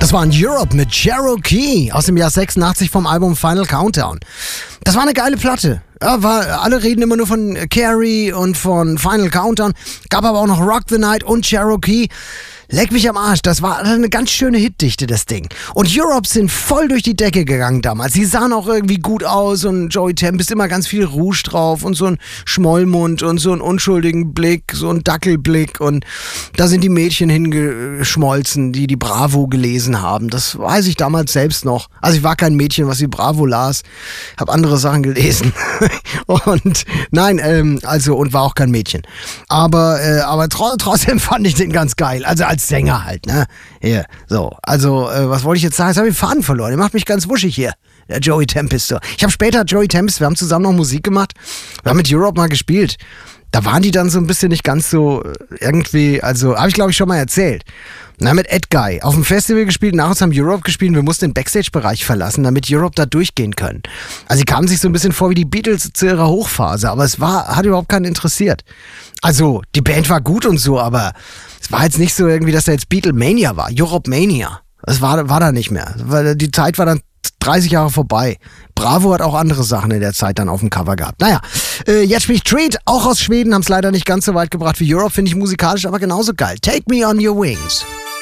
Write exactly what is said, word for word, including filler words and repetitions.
Das war in Europe mit Cherokee aus dem Jahr sechsundachtzig vom Album Final Countdown. Das war eine geile Platte. Ja, war, alle reden immer nur von Carrie und von Final Countdown. Gab aber auch noch Rock the Night und Cherokee. Leck mich am Arsch, das war eine ganz schöne Hitdichte, das Ding. Und Europe sind voll durch die Decke gegangen damals. Sie sahen auch irgendwie gut aus und Joey Tempest immer ganz viel Rouge drauf und so ein Schmollmund und so einen unschuldigen Blick, so einen Dackelblick. Und da sind die Mädchen hingeschmolzen, die die Bravo gelesen haben. Das weiß ich damals selbst noch. Also ich war kein Mädchen, was die Bravo las, habe andere Sachen gelesen. Und nein, ähm, also und war auch kein Mädchen. Aber, äh, aber tro- trotzdem fand ich den ganz geil. Also als Sänger halt, ne? Hier, so. Also, äh, was wollte ich jetzt sagen? Jetzt habe ich den Faden verloren. Der macht mich ganz wuschig hier, der Joey Tempest. So. Ich habe später Joey Tempest, wir haben zusammen noch Musik gemacht. Wir haben mit Europe mal gespielt. Da waren die dann so ein bisschen nicht ganz so irgendwie, also, habe ich glaube ich schon mal erzählt. Na, mit Ed Guy auf dem Festival gespielt, nach uns haben Europe gespielt und wir mussten den Backstage-Bereich verlassen, damit Europe da durchgehen können. Also sie kamen sich so ein bisschen vor wie die Beatles zu ihrer Hochphase, aber es war, hat überhaupt keinen interessiert. Also, die Band war gut und so, aber es war jetzt nicht so irgendwie, dass da jetzt Beatlemania war, Europe Mania. Das war, war da nicht mehr. Die Zeit war dann dreißig Jahre vorbei. Bravo hat auch andere Sachen in der Zeit dann auf dem Cover gehabt. Naja, äh, jetzt spielt Treat, auch aus Schweden, haben es leider nicht ganz so weit gebracht wie Europe, finde ich musikalisch aber genauso geil. Take Me On Your Wings.